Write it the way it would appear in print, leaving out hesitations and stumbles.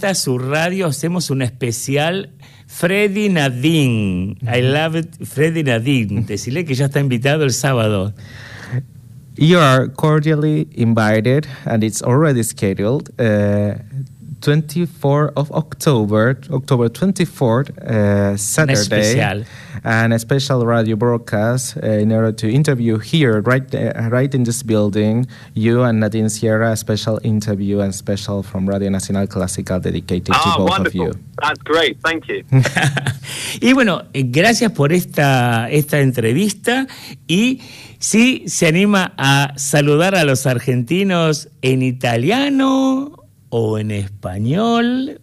esta su radio hacemos un especial Freddy Nadine. I love it, Freddy Nadine. Decirle que ya está invitado el sábado. You are cordially invited, and it's already scheduled. 24th of October 24th, Saturday, and a special radio broadcast in order to interview here, right in this building, you and Nadine Sierra, a special interview and special from Radio Nacional Clásica dedicated to both wonderful. of you. That's great, thank you. Y bueno, gracias por esta entrevista, y si se anima a saludar a los argentinos en italiano o en español